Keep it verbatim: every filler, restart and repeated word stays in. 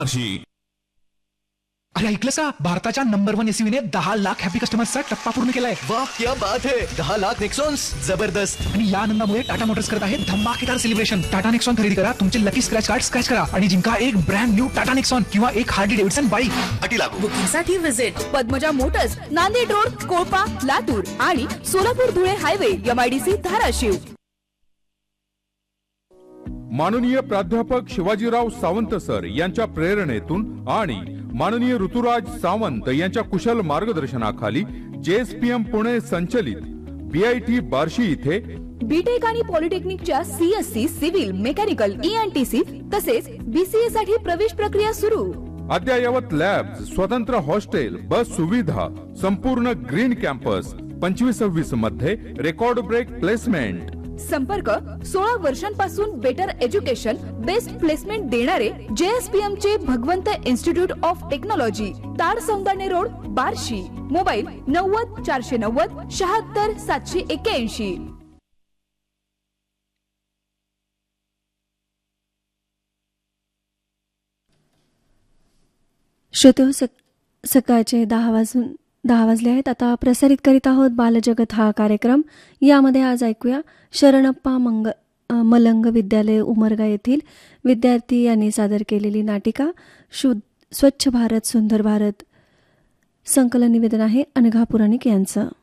अरे ऐकलं सा, भारताच्या नंबर वन एसयूव्हीने दहा लाख हॅपी कस्टमर्सचा टप्पा पूर्ण केलाय. वाह क्या बात है. दहा लाख नेक्सॉन्स, जबरदस्त. आणि या आनंदामुळे टाटा मोटर्स करत आहे धमाकेदार सेलिब्रेशन. टाटा नेक्सॉन खरेदी करा, तुमचे लकी स्क्रॅच कार्ड स्क्रॅच करा आणि जिंका एक ब्रँड न्यू टाटा नेक्सॉन किंवा एक हार्ली डेव्हिडसन बाईक. अटी लागू. बुकिंगसाठी visit Padmaja Motors, Nanded road, कोळपा, Latur आणि सोलापूर धुळे हायवे, एमआयडीसी धाराशिव. माननीय प्राध्यापक शिवाजीराव सावंत सर यांच्या प्रेरणेतून आणि माननीय ऋतुराज सावंत यांच्या कुशल मार्गदर्शनाखाली जेएसपीएम पुणे संचलित बीआयटी बार्शी इथे बीटेक आणि पॉलिटेक्निकच्या सीएससी, सिव्हिल, मेकॅनिकल, ईएनटीसी तसेच बीसीए साठी प्रवेश प्रक्रिया सुरू. अद्ययावत लॅब्स, स्वतंत्र हॉस्टेल, बस सुविधा, संपूर्ण ग्रीन कॅम्पस, पंचवीस सव्वीस मध्ये रेकॉर्ड ब्रेक प्लेसमेंट. संपर्क सोळा वर्षांपासून बेटर एज्युकेशन, बेस्ट प्लेसमेंट देणारे जेएसपीएम चे भगवंत इन्स्टिट्यूट ऑफ टेक्नॉलॉजी, ताड सौंदर्य रोड, बार्शी. मोबाईल नव्वद चारशे नव्वद शहात्तर सातशे एक्क्याऐंशी. श्रोते, सकाळचे दहा वाजून दहा वाजले आहेत. आता प्रसारित करीत आहोत बालजगत हा कार्यक्रम. यामध्ये आज ऐकूया शरणप्पा मंग मलंग विद्यालय उमरगा येथील विद्यार्थी यांनी सादर केलेली नाटिका शुद्ध स्वच्छ भारत सुंदर भारत. संकलन निवेदन आहे अनघा पुराणिक यांचं.